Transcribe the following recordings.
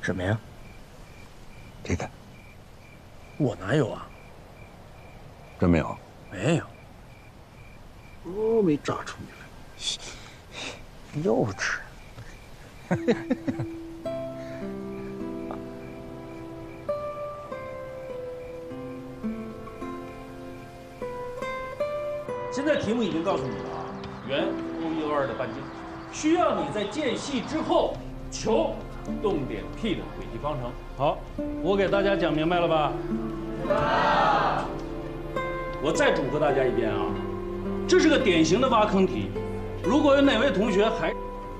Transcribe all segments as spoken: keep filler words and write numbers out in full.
什么呀？ 这个。 我哪有啊？ 真没有？ 没有。 哦，没炸出来。幼稚。 现在题目已经告诉你了啊，原 O 一 O 二的半径，需要你在间隙之后求动点 P 的轨迹方程。好，我给大家讲明白了吧？明白了。我再嘱咐大家一遍啊，这是个典型的挖坑题。如果有哪位同学还……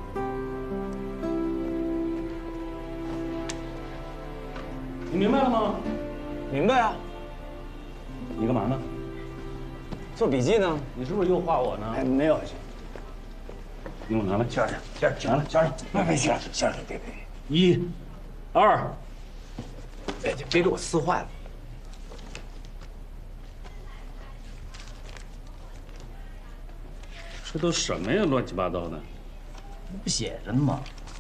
你明白了吗？ 明白啊。 你干嘛呢？ 做笔记呢？ 你是不是又画我呢？ 哎，没有。 给我拿来， 先生，先生，拿来，先生，别别，先生，先生，别别别。 一，二， 哎，别给我撕坏了。 这都什么呀？乱七八糟的。 不写着呢吗？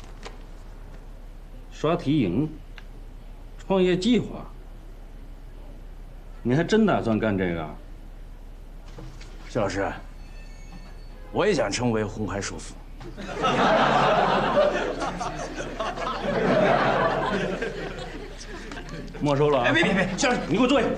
刷题营，创业计划。你还真打算干这个？ 谢老师，我也想成为红海首富。 没收了啊！ 哎，别别别，先生， 你给我坐下。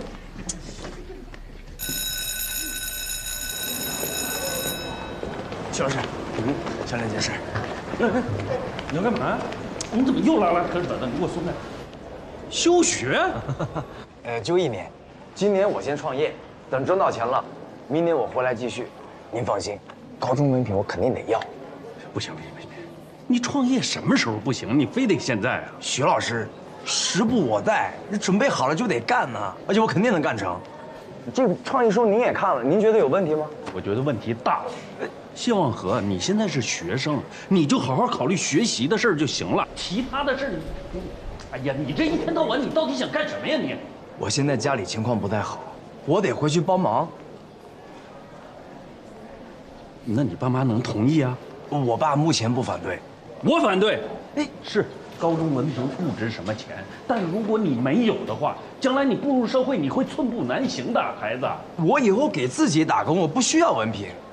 谢老师，嗯，商量件事。 哎哎，你要干嘛？你怎么又拉拉扯扯的？你给我松开！休学？ 呃，就一年。今年我先创业，等挣到钱了，明年我回来继续。您放心，高中文凭我肯定得要。 不行不行不行，你创业什么时候不行？你非得现在啊？ 徐老师，时不我待，你准备好了就得干呢，而且我肯定能干成。这个创意书您也看了，您觉得有问题吗？ 我觉得问题大了。谢望和，你现在是学生，你就好好考虑学习的事儿就行了，其他的事儿，你，哎呀，你这一天到晚，你到底想干什么呀你？ 我现在家里情况不太好，我得回去帮忙。 那你爸妈能同意啊？ 我爸目前不反对， 我反对。哎，是高中文凭不值什么钱，但如果你没有的话，将来你步入社会，你会寸步难行的，孩子。 我以后给自己打工，我不需要文凭。